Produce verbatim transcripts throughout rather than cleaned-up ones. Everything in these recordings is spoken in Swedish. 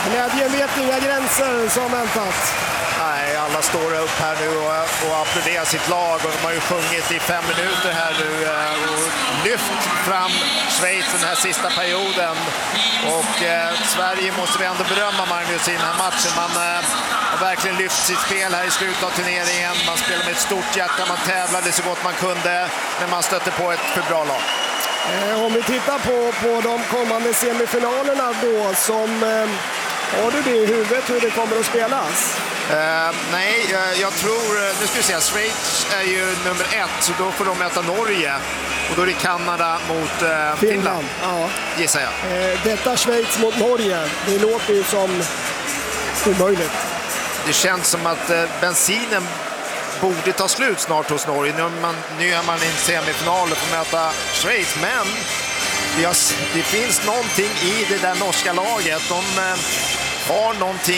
Glädjen vet inga gränser som väntat. Nej, alla står upp här nu och, och applåderar sitt lag och de har ju sjungit i fem minuter här nu och lyft fram Schweiz den här sista perioden. Och eh, Sverige måste vi ändå berömma, Magnus, i den här matchen. Man eh, har verkligen lyft sitt spel här i slutet av turneringen. Man spelar med ett stort hjärta, man tävlade så gott man kunde, men man stötte på ett för bra lag. Eh, om vi tittar på, på de kommande semifinalerna då, som... Eh, har du det i huvudet hur det kommer att spelas? Uh, nej, uh, jag tror, nu ska vi säga, Schweiz är ju nummer ett, så då får de möta Norge. Och då är det Kanada mot uh, Finland, Finland. Ja. Gissar jag. Uh, detta Schweiz mot Norge, det låter ju som omöjligt. Det känns som att uh, bensinen borde ta slut snart hos Norge. Nu är man, nu är man i en semifinal och får möta Schweiz, men det, har, det finns någonting i det där norska laget. De uh, har någonting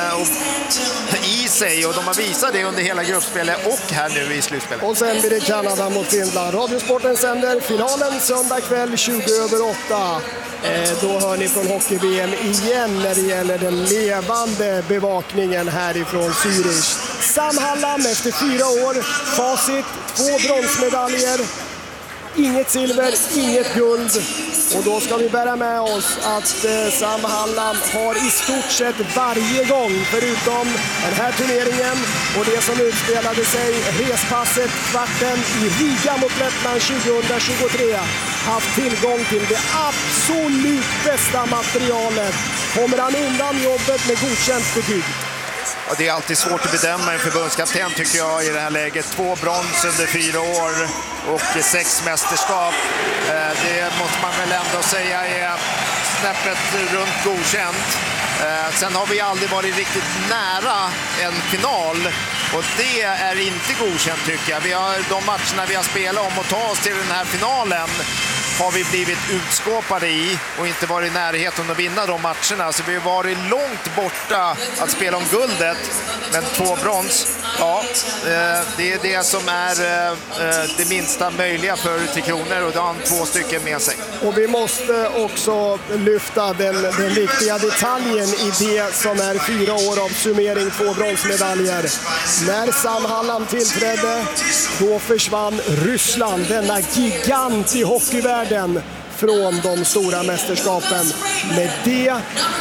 uh, i sig och de har visat det under hela gruppspelet och här nu i slutspelet. Och sen blir det Kanada mot Finland. Radiosporten sänder finalen söndag kväll tjugo över åtta. Eh, då hör ni från hockey-V M igen när det gäller den levande bevakningen härifrån Zürich. Sam Hallam efter fyra år, facit, två bronsmedaljer. Inget silver, inget guld. Och då ska vi bära med oss att eh, Sam Hallam har i stort sett varje gång, förutom den här turneringen och det som utspelade sig, respasset, kvarten i Riga mot Lettland tjugohundratjugotre, haft tillgång till det absolut bästa materialet. Kommer han undan jobbet med godkänt betyg? Ja, det är alltid svårt att bedöma en förbundskapten, tycker jag, i det här läget. Två brons under fyra år och sex mästerskap. Det måste man väl ändå säga är snäppet runt godkänt. Sen har vi aldrig varit riktigt nära en final och det är inte godkänt, tycker jag. Vi har de matcherna vi har spelat om att ta oss till den här finalen har vi blivit utskåpade i och inte varit i närheten att vinna de matcherna. Så vi har varit långt borta att spela om guldet, men två brons, ja, det är det som är det minsta möjliga för Tre Kronor och då har han två stycken med sig. Och vi måste också lyfta den, den viktiga detaljen i det som är fyra år av summering, två bronsmedaljer. När Sam Hallam tillträdde, då försvann Ryssland, denna gigant i hockeyvärlden, från de stora mästerskapen. Med det,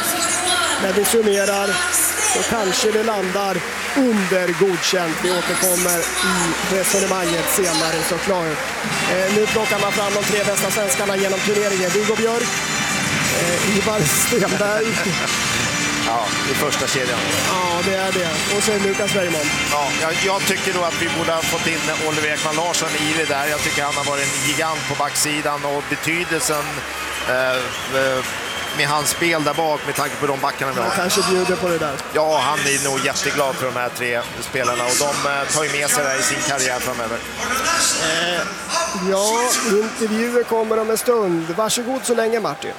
när vi summerar, så kanske det landar under godkänt. Vi återkommer i resonemanget senare såklart. Eh, nu plockar man fram de tre bästa svenskarna genom turneringen. Viggo Björk, eh, Ivar Stenberg. Ja, i första kedjan. Ja, det är det. Och sen Lukas Bergman. Ja, jag, jag tycker då att vi borde ha fått in Oliver Ekman Larsson i det där. Jag tycker han har varit en gigant på backsidan och betydelsen eh, eh, med hans spel där bak med tanke på de backarna vi har. Han kanske bjuder på det där. Ja, han är nog jätteglad för de här tre spelarna och de eh, tar ju med sig det i sin karriär framöver. Eh, ja, intervjuer kommer om en stund. Varsågod så länge, Martin.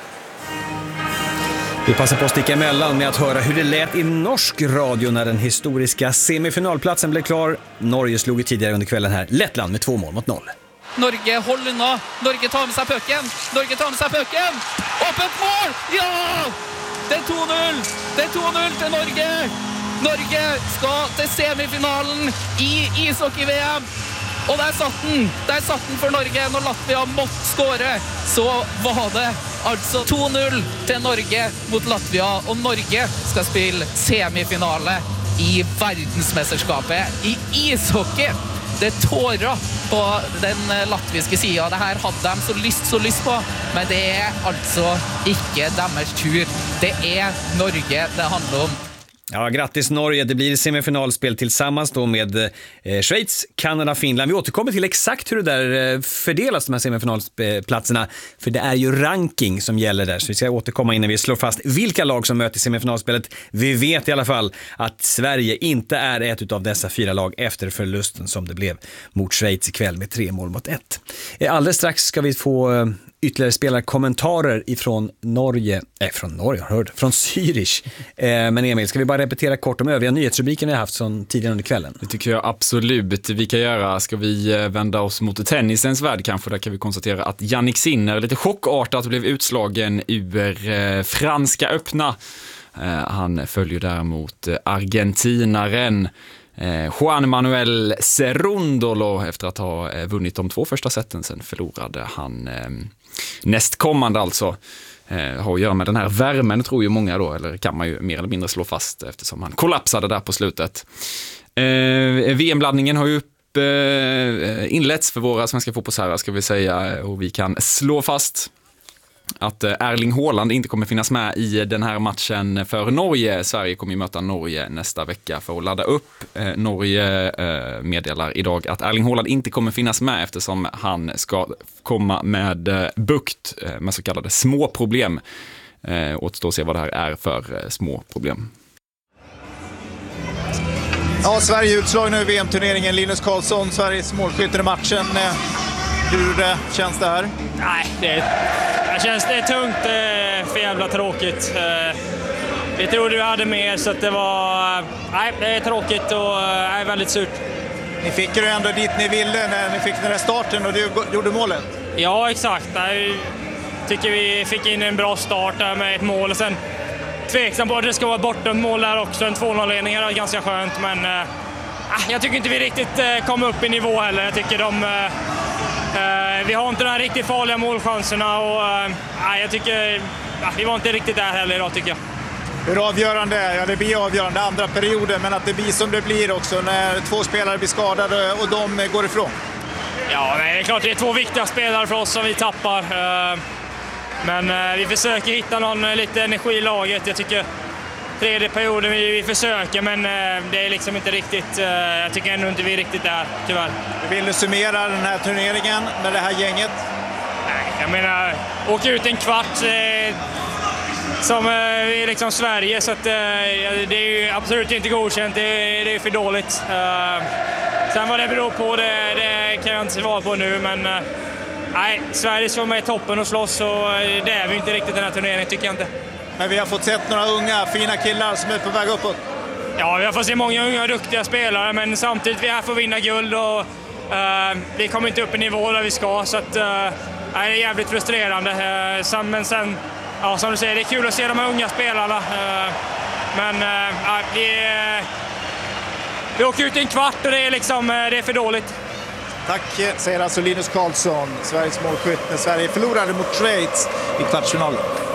Vi passar på att sticka emellan med att höra hur det lät i norsk radio när den historiska semifinalplatsen blev klar. Norge slog ju tidigare under kvällen här Lettland med två mål mot noll. Norge håller nå. Norge tar med sig pucken. Norge tar med sig pucken. Öppet mål! Ja! Det är två noll. Det är två noll till Norge. Norge ska till semifinalen i ishockey-V M. Och där satt den. Där satt den för Norge när Latvia måtte skåre. Så var det alltså två noll till Norge mot Latvia. Och Norge ska spela semifinale i världsmästerskapet i ishockey. Det är tårar på den latviska sidan. Det här hade de så lyst så lyst på. Men det är alltså inte deras tur. Det är Norge det handlar om. Ja, grattis Norge. Det blir semifinalspel tillsammans då med eh, Schweiz, Kanada, Finland. Vi återkommer till exakt hur det där eh, fördelas, de här semifinalplatserna. För det är ju ranking som gäller där. Så vi ska återkomma innan vi slår fast vilka lag som möter i semifinalspelet. Vi vet i alla fall att Sverige inte är ett av dessa fyra lag efter förlusten som det blev mot Schweiz ikväll med tre mål mot ett. Eh, alldeles strax ska vi få... Eh, ytterligare spelarkommentarer ifrån Norge, nej äh, från Norge, hörde, från Zürich. Eh, men Emil, ska vi bara repetera kort om övriga nyhetsrubriker vi har haft som tidigare under kvällen? Det tycker jag absolut vi kan göra. Ska vi vända oss mot tennisens värld kanske? Där kan vi konstatera att Jannik Sinner lite chockartat blev utslagen ur eh, franska öppna. Han följer däremot argentinaren Juan Manuel Cerundolo efter att ha vunnit de två första seten. Sen förlorade han nästkommande alltså. Har att göra med den här värmen, tror ju många då, eller kan man ju mer eller mindre slå fast eftersom han kollapsade där på slutet. V M-laddningen har ju upp, eh, inletts för våra svenska fotbollsherrar, ska vi säga, och vi kan slå fast att Erling Haaland inte kommer finnas med i den här matchen för Norge. Sverige kommer ju möta Norge nästa vecka för att ladda upp. Norge meddelar idag att Erling Haaland inte kommer finnas med eftersom han ska komma med bukt med så kallade små problem. Återstår att se vad det här är för små problem. Ja, Sverige utslag nu i V M-turneringen. Linus Karlsson, Sveriges målskytt i matchen. Hur det känns det här? Nej, det, det känns det är tungt, för jävla tråkigt. Vi trodde vi hade mer, så att det var... Nej, det är tråkigt och är väldigt surt. Ni fick ju ändå dit ni ville när ni fick den här starten och du gjorde målet. Ja, exakt. Jag tycker vi fick in en bra start där med ett mål och sen tveksam på att det ska vara bortom mål där också. En två noll-ledning är ganska skönt, men äh, jag tycker inte vi riktigt äh, kom upp i nivå heller. Jag tycker de... Äh, vi har inte de här riktigt farliga målchanserna och äh, jag tycker äh, vi var inte riktigt där heller idag, tycker jag. Hur avgörande är ja, det blir avgörande andra perioden, men att det blir som det blir också när två spelare blir skadade och de går ifrån? Ja, nej, det är klart det är två viktiga spelare för oss som vi tappar. Äh, Men eh, vi försöker hitta någon eh, lite energi i laget. Jag tycker tredje perioden vi, vi försöker, men eh, det är liksom inte riktigt... Eh, jag tycker ändå inte vi är riktigt där, tyvärr. Vill du summera den här turneringen med det här gänget? Nej, jag menar, åka ut en kvart eh, som eh, vi är liksom Sverige, så att, eh, det är ju absolut inte godkänt. Det, det är för dåligt. Eh, sen vad det beror på, det, det kan jag inte svara på nu, men... Eh, Nej, Sverige ska vara med i toppen och slåss, och det är vi inte riktigt den här turneringen, tycker jag inte. Men vi har fått sett några unga, fina killar som är på väg uppåt. Ja, vi har fått se många unga och duktiga spelare, men samtidigt vi är här för att vinna guld och uh, vi kommer inte upp i nivå där vi ska, så att, uh, det är jävligt frustrerande. Uh, sen, men sen, ja, som du säger, det är kul att se de här unga spelarna. Uh, men uh, vi, uh, vi åker ut i en kvart och det är, liksom, uh, det är för dåligt. Tack, säger alltså Linus Karlsson, Sveriges målskytt när Sverige förlorade mot Schweiz i kvartsfinalen.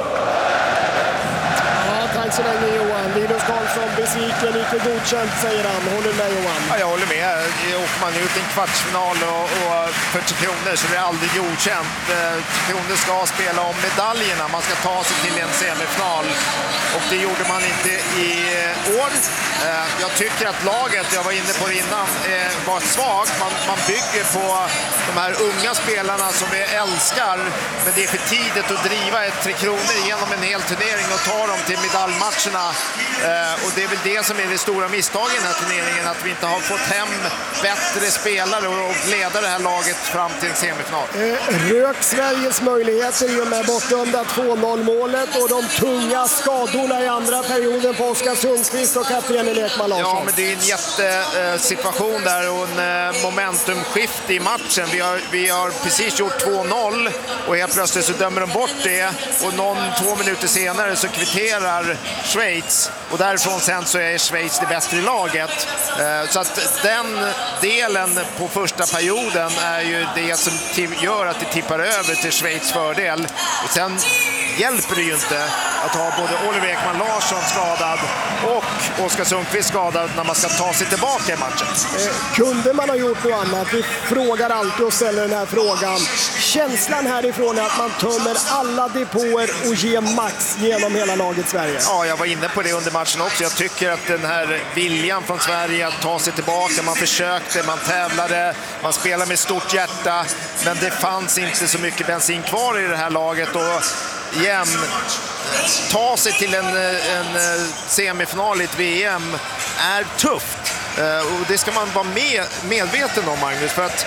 Ja, tack så länge Johan. Linus Karlsson besviken, lite godkänt säger han. Håller med Johan? Ja, jag håller med. Åker man ut i en kvartsfinal och, och för Tre Kronor så är det aldrig godkänt. Tre Kronor ska spela om medaljerna. Man ska ta sig till en semifinal. Och det gjorde man inte i år. Jag tycker att laget, jag var inne på det innan, var svagt. Man, man bygger på de här unga spelarna som vi älskar. Men det är för tidigt att driva ett Tre Kronor genom en hel turnering och ta dem till medaljmatcherna. Och det är väl det som är det stora misstaget i den här turneringen. Att vi inte har fått hem bättre spelare och leda det här laget fram till en semifinal. Rök Sveriges möjligheter i och med bortdömda två noll-målet och de tunga skadorna i andra perioden på Oskar Sundqvist och Katarina Lekman Larsson. Ja, men det är en jättesituation där och en momentumskifte i matchen. Vi har, vi har precis gjort två noll och helt plötsligt så dömer de bort det och någon två minuter senare så kvitterar Schweiz och därifrån sen så är Schweiz det bästa i laget. Så att den delen på första perioden är ju det som gör att det tippar över till Schweiz fördel. Och sen hjälper det ju inte att ha både Oliver Ekman Larsson skadad och Oskar Sundqvist skadad när man ska ta sig tillbaka i matchen. Eh, kunde man ha gjort något annat? Vi frågar alltid och ställer den här frågan. Känslan härifrån är att man tömmer alla depåer och ger max genom hela laget Sverige. Ja, jag var inne på det under matchen också. Jag tycker att den här viljan från Sverige att ta sig tillbaka, man försökte, man tävlade, man spelade med stort hjärta, men det fanns inte så mycket bensin kvar i det här laget och igen, ta sig till en, en semifinal i ett V M är tufft. Och det ska man vara med, medveten om, Magnus, för att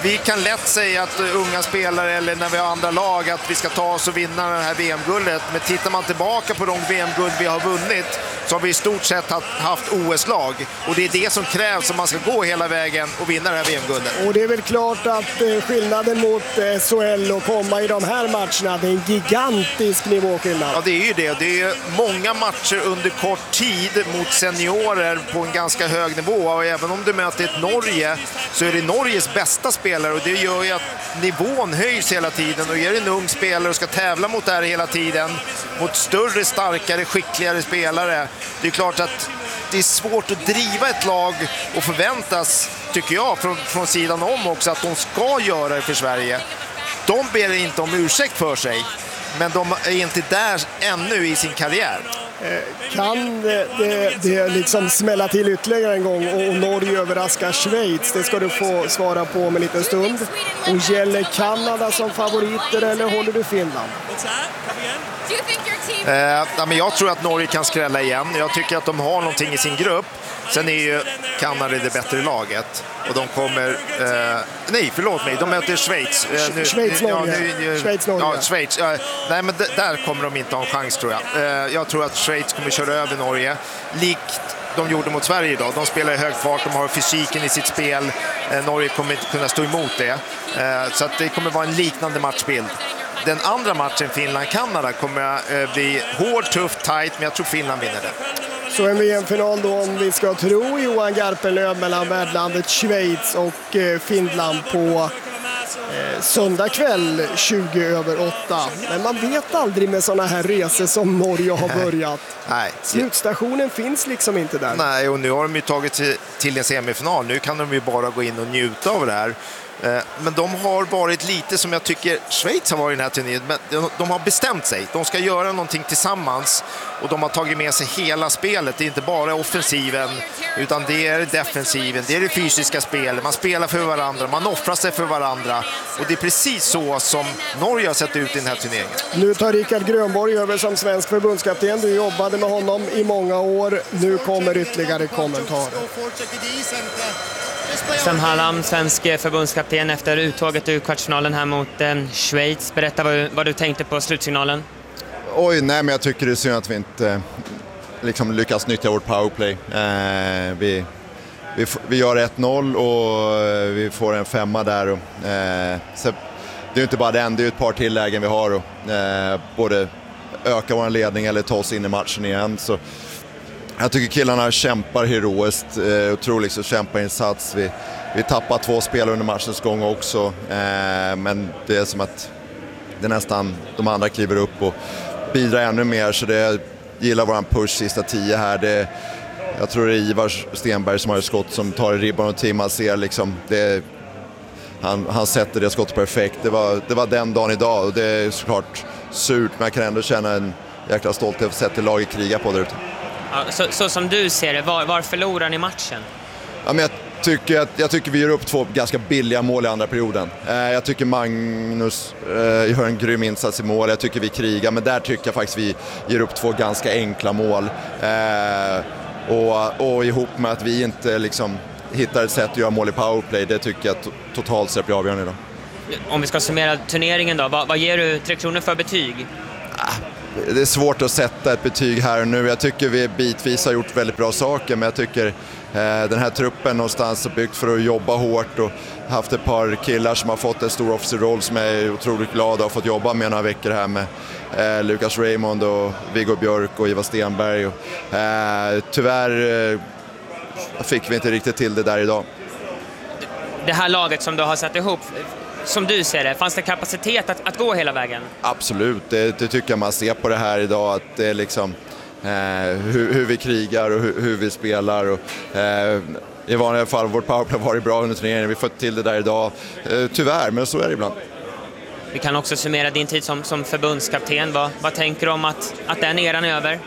vi kan lätt säga att unga spelare eller när vi har andra lag att vi ska ta oss och vinna det här V M-guldet. Men tittar man tillbaka på de V M-guld vi har vunnit så har vi i stort sett haft O S-lag. Och det är det som krävs om man ska gå hela vägen och vinna det här V M-guldet. Och det är väl klart att skillnaden mot S H L och komma i de här matcherna, det är en gigantisk nivåskillnad. Ja, det är ju det. Det är många matcher under kort tid mot seniorer på en ganska hög nivå. Och även om du möter ett Norge så är det Norges bästa spelare och det gör ju att nivån höjs hela tiden. Och är det en ung spelare och ska tävla mot det här hela tiden mot större, starkare, skickligare spelare. Det är klart att det är svårt att driva ett lag och förväntas, tycker jag, från, från sidan om också att de ska göra det för Sverige. De ber inte om ursäkt för sig, men de är inte där ännu i sin karriär. Kan det, det, det liksom smälla till ytterligare en gång och Norge överraskar Schweiz? Det ska du få svara på om en liten stund. Och gäller Kanada som favoriter eller håller du Finland? Eh, ja, men jag tror att Norge kan skrälla igen. Jag tycker att de har någonting i sin grupp. Sen är ju Kanada det bättre laget. Och de kommer... Eh, nej, förlåt mig. De möter Schweiz. Eh, nu, Schweiz-Norge. Ja, nu, Schweiz-Norge. Ja, Schweiz. Eh, nej, men d- där kommer de inte ha en chans, tror jag. Eh, jag tror att Schweiz kommer köra över Norge. Likt de gjorde mot Sverige idag. De spelar i hög fart, de har fysiken i sitt spel. Eh, Norge kommer inte kunna stå emot det. Eh, så att det kommer vara en liknande matchbild. Den andra matchen, Finland-Kanada, kommer eh, bli hård, tuff, tight, men jag tror Finland vinner det. Så en V M-final då, om vi ska tro Johan Garpenlöv, mellan värdlandet Schweiz och eh, Finland på eh, söndag kväll tjugo över åtta. Men man vet aldrig med sådana här resor som Norge har börjat. Nej. Slutstationen finns liksom inte där. Nej, och nu har de ju tagit sig till en semifinal. Nu kan de ju bara gå in och njuta av det här. Men de har varit lite som jag tycker Schweiz har varit i den här turneringen. Men de har bestämt sig. De ska göra någonting tillsammans. Och de har tagit med sig hela spelet. Det är inte bara offensiven, utan det är defensiven. Det är det fysiska spelet. Man spelar för varandra. Man offrar sig för varandra. Och det är precis så som Norge har sett ut i den här turneringen. Nu tar Rickard Grönborg över som svensk förbundskapten. Du jobbade med honom i många år. Nu kommer ytterligare kommentarer. Sam Hallam, svensk förbundskapten efter uttåget ur kvartsfinalen här mot eh, Schweiz. Berätta vad, vad du tänkte på slutsignalen. Oj, nej, men jag tycker det är synd att vi inte liksom lyckas nyttja vårt powerplay. Eh, vi, vi, vi gör ett noll och vi får en femma där. Och, eh, så det är ju inte bara den, det är ett par tillägen vi har. Och, eh, både öka vår ledning eller ta oss in i matchen igen. Så jag tycker killarna kämpar heroiskt, eh, otroligt så kämparinsats. Vi, vi tappar två spelare under matchens gång också, eh, men det är som att det nästan de andra kliver upp och bidrar ännu mer, så det gillar våran push sista tio här. Det, jag tror det är Ivar Stenberg som har ett skott som tar i ribban och Tim, man ser liksom, det, han, han sätter det skottet perfekt. Det var, det var den dagen idag och det är såklart surt, men jag kan ändå känna en jäkla stolthet för sättet laget kriga på där ute. Ja, så, så som du ser det, var, var förlorar ni matchen? Ja, men jag, tycker att, jag tycker vi gör upp två ganska billiga mål i andra perioden. Eh, jag tycker Magnus eh, gör en grym insats i mål. Jag tycker vi krigar, men där tycker jag faktiskt vi ger upp två ganska enkla mål. Eh, och, och ihop med att vi inte liksom hittar ett sätt att göra mål i powerplay, det tycker jag to- totalt sett blir avgörande idag. Om vi ska summera turneringen då, vad, vad ger du Tre Kronor för betyg? Ah. Det är svårt att sätta ett betyg här och nu. Jag tycker vi bitvis har gjort väldigt bra saker, men jag tycker eh, den här truppen någonstans är byggt för att jobba hårt och haft ett par killar som har fått en stor offensiv roll som jag är otroligt glad att ha fått jobba med några veckor här med eh, Lukas Raymond och Viggo Björk och Ivar Stenberg. Och, eh, tyvärr eh, fick vi inte riktigt till det där idag. Det här laget som du har satt ihop, som du ser det, fanns det kapacitet att, att gå hela vägen? Absolut, det, det tycker jag man ser på det här idag, att det är liksom eh, hur, hur vi krigar och hur, hur vi spelar. Och, eh, i vanliga fall, vårt powerplay har varit bra under turneringen, vi får till det där idag. Eh, tyvärr, men så är det ibland. Vi kan också summera din tid som, som förbundskapten. Vad, vad tänker du om att, att den eran är över?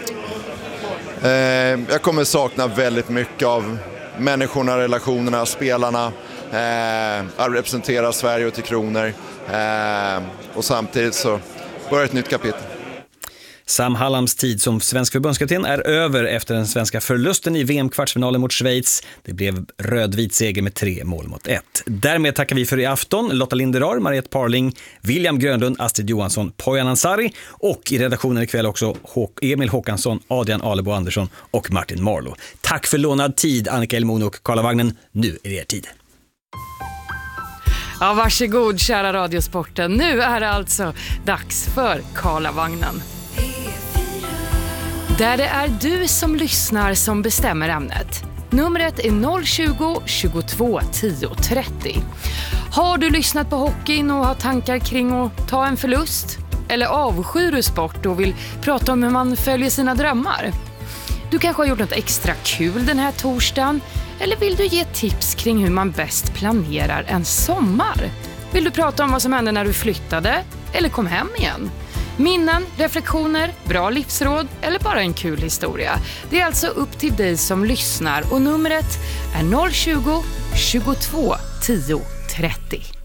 Eh, jag kommer sakna väldigt mycket av människorna, relationerna, spelarna. Eh, att representera Sverige och Tre Kronor. Eh, och samtidigt så börjar ett nytt kapitel. Sam Hallams tid som svensk förbundskapten är över efter den svenska förlusten i V M-kvartsfinalen mot Schweiz. Det blev rödvit seger med tre mål mot ett. Därmed tackar vi för i afton Lotta Linderar, Mariette Parling, William Grönlund, Astrid Johansson, Poyan Ansari och i redaktionen ikväll också Emil Håkansson, Adrian Alebo Andersson och Martin Marlow. Tack för lånad tid, Annika Elmon och Karlavagnen. Nu är det er tid. Ja, varsågod kära Radiosporten. Nu är det alltså dags för Karlavagnen. Där det är du som lyssnar som bestämmer ämnet. Numret är noll tjugo, tjugotvå, tio, trettio. Har du lyssnat på hockeyn och har tankar kring att ta en förlust? Eller avskyr du sport och vill prata om hur man följer sina drömmar? Du kanske har gjort något extra kul den här torsdagen. Eller vill du ge tips kring hur man bäst planerar en sommar? Vill du prata om vad som hände när du flyttade eller kom hem igen? Minnen, reflektioner, bra livsråd eller bara en kul historia? Det är alltså upp till dig som lyssnar och numret är noll tjugo, tjugotvå, tio, trettio.